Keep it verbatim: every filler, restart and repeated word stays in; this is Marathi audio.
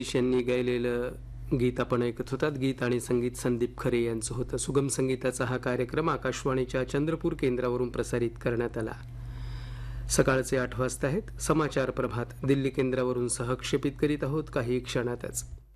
यांनी गायलेलं गीत आपण ऐकत होतात. गीत आणि संगीत संदीप खरे यांचं होतं. सुगम संगीताचा हा कार्यक्रम आकाशवाणीच्या चंद्रपूर केंद्रावरून प्रसारित करण्यात आला. सकाळचे आठ वाजता आहेत. समाचार प्रभात दिल्ली केंद्रावरून सहक्षेपित करीत आहोत काही क्षणातच.